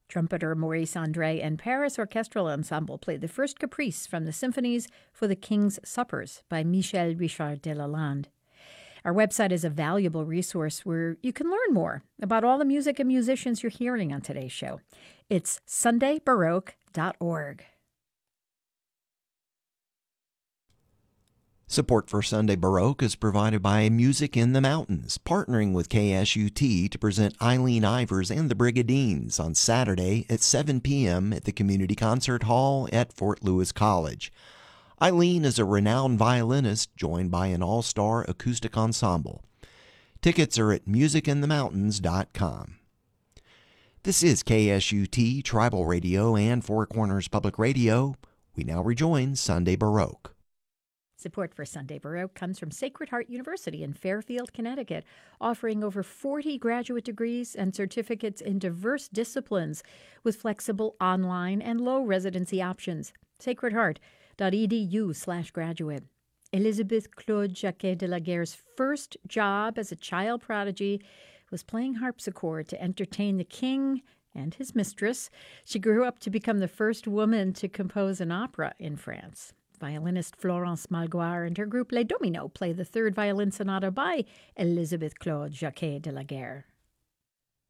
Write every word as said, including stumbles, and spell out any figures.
Trumpeter Maurice André and Paris Orchestral Ensemble played the first caprice from the Symphonies for the King's Suppers by Michel Richard de Lalande. Our website is a valuable resource where you can learn more about all the music and musicians you're hearing on today's show. It's sunday baroque dot org. Support for Sunday Baroque is provided by Music in the Mountains, partnering with K S U T to present Eileen Ivers and the Brigadines on Saturday at seven p.m. at the Community Concert Hall at Fort Lewis College. Eileen is a renowned violinist joined by an all-star acoustic ensemble. Tickets are at music in the mountains dot com. This is K S U T Tribal Radio and Four Corners Public Radio. We now rejoin Sunday Baroque. Support for Sunday Baroque comes from Sacred Heart University in Fairfield, Connecticut, offering over forty graduate degrees and certificates in diverse disciplines with flexible online and low residency options. sacred heart dot e d u slash graduate. Elizabeth Claude Jacquet de la Guerre's first job as a child prodigy was playing harpsichord to entertain the king and his mistress. She grew up to become the first woman to compose an opera in France. Violinist Florence Malgoire and her group Les Dominos play the third violin sonata by Elizabeth Claude Jacquet de la Guerre.